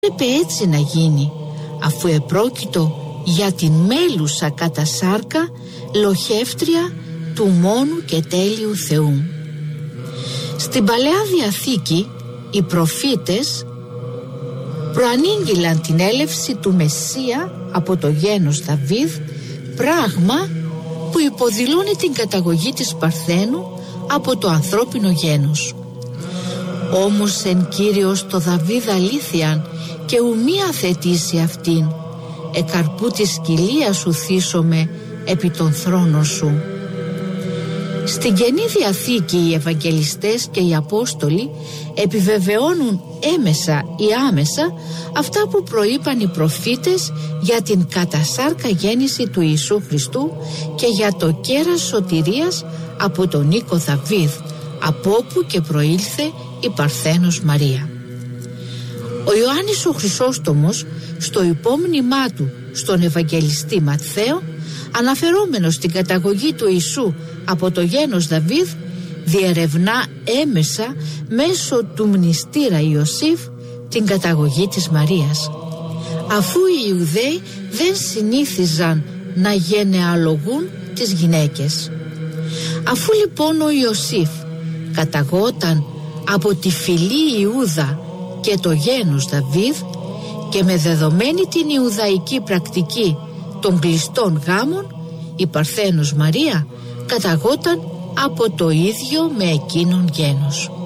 έπρεπε έτσι να γίνει, αφού επρόκειτο για την μέλουσα κατά σάρκα λοχεύτρια του μόνου και τέλειου Θεού. Στην Παλαιά Διαθήκη οι προφήτες προανήγγυλαν την έλευση του Μεσσία από το γένος Δαβίδ, πράγμα που υποδηλώνει την καταγωγή της Παρθένου από το ανθρώπινο γένος. Όμως εν Κύριος το Δαβίδ αλήθειαν και ουμή αθετήσει αυτήν, εκαρπού της κοιλίας σου θύσομαι επί των θρόνων σου. Στην Καινή Διαθήκη οι Ευαγγελιστές και οι Απόστολοι επιβεβαιώνουν έμεσα ή άμεσα αυτά που προείπαν οι προφήτες για την κατασάρκα γέννηση του Ιησού Χριστού και για το κέρας σωτηρίας από τον οίκο Δαβίδ, από όπου και προήλθε η Παρθένος Μαρία. Ο Ιωάννης ο Χρυσόστομος στο υπόμνημά του στον Ευαγγελιστή Ματθαίο, αναφερόμενος στην καταγωγή του Ιησού από το γένος Δαβίδ, διερευνά έμεσα μέσω του μνηστήρα Ιωσήφ την καταγωγή της Μαρίας, αφού οι Ιουδαίοι δεν συνήθιζαν να γενεαλογούν τις γυναίκες. Αφού λοιπόν ο Ιωσήφ καταγόταν από τη φυλή Ιούδα και το γένος Δαβίδ, και με δεδομένη την Ιουδαϊκή πρακτική των κλειστών γάμων, η Παρθένος Μαρία καταγόταν από το ίδιο με εκείνον γένος.